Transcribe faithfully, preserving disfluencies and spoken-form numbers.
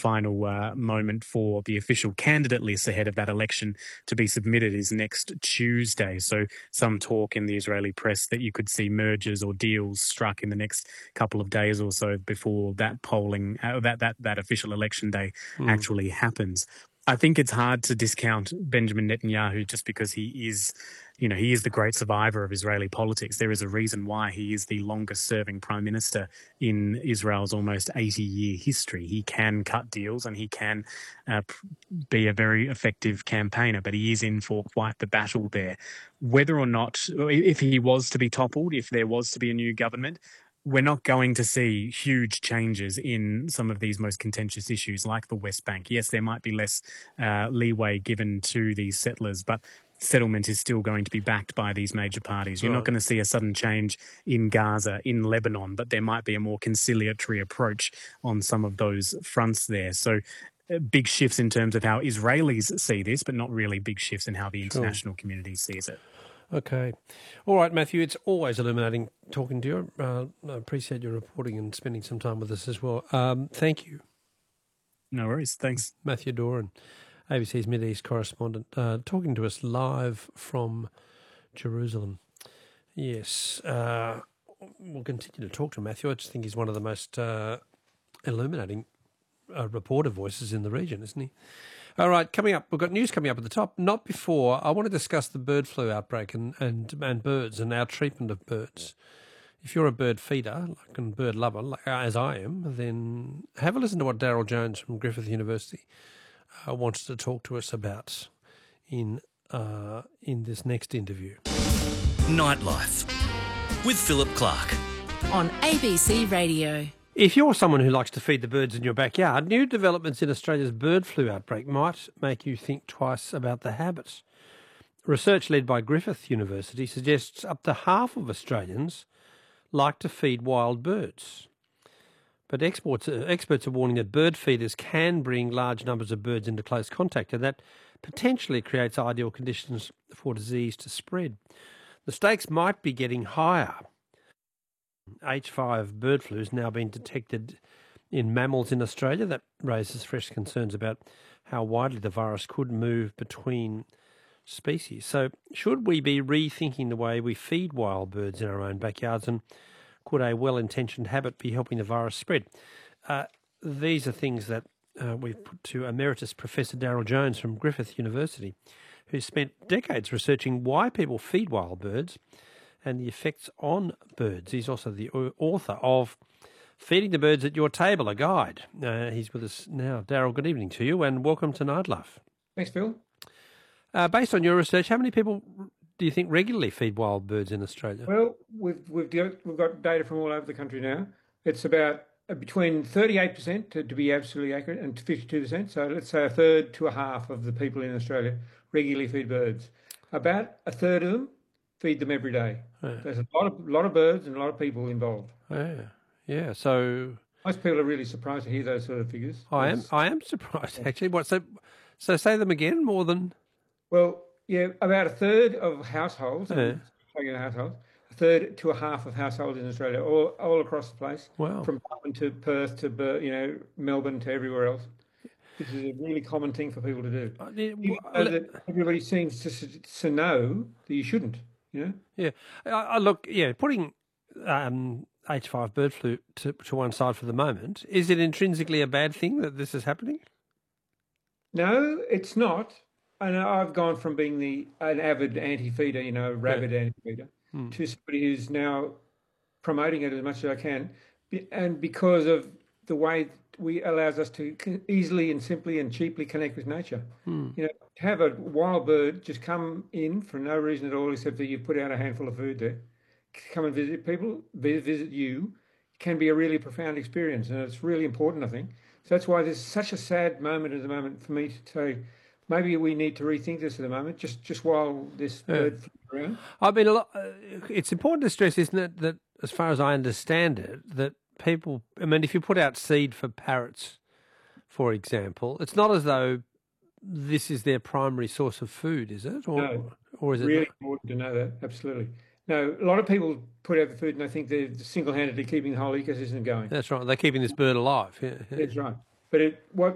final uh, moment for the official candidate list ahead of that election to be submitted is next Tuesday. So some talk in the Israeli press that you could see mergers or deals struck in the next couple of days or so before that polling, uh, that, that, that official election day mm. actually happens. I think it's hard to discount Benjamin Netanyahu just because he is, you know, he is the great survivor of Israeli politics. There is a reason why he is the longest serving prime minister in Israel's almost eighty-year history. He can cut deals and he can uh, be a very effective campaigner, but he is in for quite the battle there. Whether or not, if he was to be toppled, if there was to be a new government, we're not going to see huge changes in some of these most contentious issues like the West Bank. Yes, there might be less uh, leeway given to these settlers, but settlement is still going to be backed by these major parties. You're right. Not going to see a sudden change in Gaza, in Lebanon, but there might be a more conciliatory approach on some of those fronts there. So uh, big shifts in terms of how Israelis see this, but not really big shifts in how the international sure. community sees it. Okay. All right, Matthew, it's always illuminating talking to you. Uh, I appreciate your reporting and spending some time with us as well. Um, thank you. No worries. Thanks. Matthew Doran, A B C's Mideast correspondent, uh, talking to us live from Jerusalem. Yes, uh, we'll continue to talk to Matthew. I just think he's one of the most uh, illuminating uh, reporter voices in the region, isn't he? All right, coming up, we've got news coming up at the top. Not before, I want to discuss the bird flu outbreak and, and, and birds and our treatment of birds. If you're a bird feeder like, and bird lover, like, as I am, then have a listen to what Daryl Jones from Griffith University uh, wants to talk to us about in uh, in this next interview. Nightlife with Philip Clark on A B C Radio. If you're someone who likes to feed the birds in your backyard, new developments in Australia's bird flu outbreak might make you think twice about the habit. Research led by Griffith University suggests up to half of Australians like to feed wild birds. But experts, uh, experts are warning that bird feeders can bring large numbers of birds into close contact, and that potentially creates ideal conditions for disease to spread. The stakes might be getting higher. H five bird flu has now been detected in mammals in Australia. That raises fresh concerns about how widely the virus could move between species. So should we be rethinking the way we feed wild birds in our own backyards, and could a well-intentioned habit be helping the virus spread? Uh, these are things that uh, we've put to Emeritus Professor Daryl Jones from Griffith University, who spent decades researching why people feed wild birds and the effects on birds. He's also the author of Feeding the Birds at Your Table, a guide. Uh, he's with us now. Daryl, good evening to you and welcome to Nightlife. Thanks, Phil. Uh, based on your research, how many people do you think regularly feed wild birds in Australia? Well, we've we've got, we've got data from all over the country now. It's about between thirty-eight percent, to, to be absolutely accurate, and fifty-two percent. So let's say a third to a half of the people in Australia regularly feed birds. About a third of them feed them every day. Yeah. There's a lot of lot of birds and a lot of people involved. Yeah, yeah. So most people are really surprised to hear those sort of figures. I am. I am surprised actually. What? So, so say them again. More than. Well, yeah, about a third of households. Yeah. Households. A third to a half of households in Australia, all all across the place. Wow. From Melbourne to Perth to you know Melbourne to everywhere else. This is a really common thing for people to do. Uh, yeah, well, know that everybody seems to to know that you shouldn't. Yeah, yeah. I, I look, yeah, putting um, H five bird flu to, to one side for the moment, is it intrinsically a bad thing that this is happening? No, it's not. And I've gone from being the an avid anti-feeder, you know, rabid yeah. anti-feeder, hmm. to somebody who's now promoting it as much as I can, and because of the way we allows us to easily and simply and cheaply connect with nature. Hmm. You know, to have a wild bird just come in for no reason at all except that you put out a handful of food there, come and visit people, visit you, can be a really profound experience, and it's really important, I think. So that's why there's such a sad moment at the moment for me to say, maybe we need to rethink this at the moment, just just while this yeah. bird flies around. I mean, a lot, uh, it's important to stress, isn't it, that as far as I understand it, that people, I mean, if you put out seed for parrots, for example, it's not as though this is their primary source of food, is it? Or, no, or is it really not? important to know that, absolutely. No, a lot of people put out the food and I think they're single-handedly keeping the whole ecosystem going. That's right. They're keeping this bird alive. Yeah, yeah. That's right. But it, what